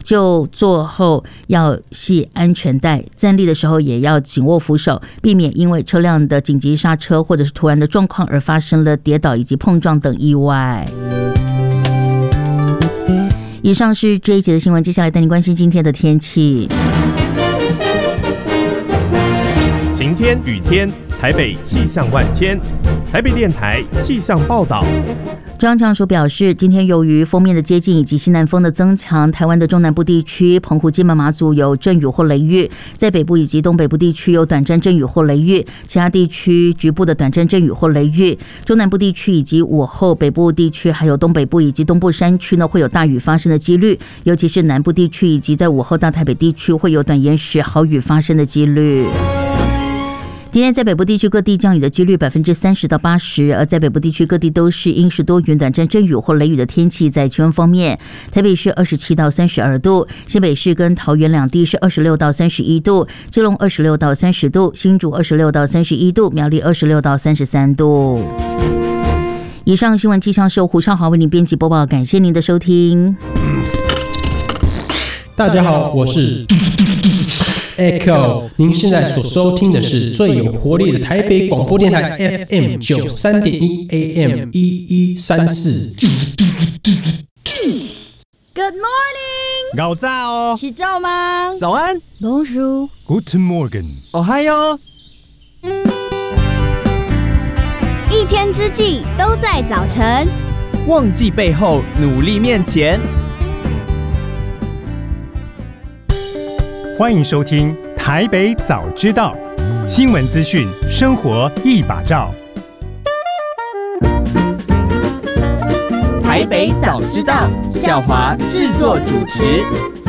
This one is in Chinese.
就坐后要系安全带，站立的时候也要紧握扶手，避免因为车辆的紧急刹车或者是突然的状况而发生了跌倒以及碰撞等意外。以上是这一节的新闻，接下来带你关心今天的天气。 晴天、雨天，台北气象万千。台北电台气象报道。 中央气象署表示，今天由于锋面的接近以及西南风的增强，台湾的中南部地区、澎湖、金门、马祖有阵雨或雷雨，在北部以及东北部地区有短暂阵雨或雷雨，其他地区局部的短暂阵雨或雷雨。中南部地区以及午后北部地区，还有东北部以及东部山区呢，会有大雨发生的几率，尤其是南部地区以及在午后到台北地区会有短延时豪雨发生的几率。今天在北部地区各地降雨的几率30%到80%，而在北部地区各地都是阴时多云、短暂阵雨或雷雨的天气。在气温方面，台北市27到32度，新北市跟桃园两地是26到31度，基隆26到30度，新竹26到31度，苗栗26到33度。以上新闻气象是由胡少华为您编辑播报，感谢您的收听。 大家好，我是Echo， 您现在所收听的是最有活力的台北广播电台 FM 93.1 AM 1134。 Good morning， 早早哦， 洗澡吗？ 早安 Bonjour， Guten Morgen， 哦嗨哟。 一天之计都在早晨， 忘记背后，努力面前。欢迎收听台北早知道，新闻资讯，生活一把照。 台北早知道，孝华制作主持。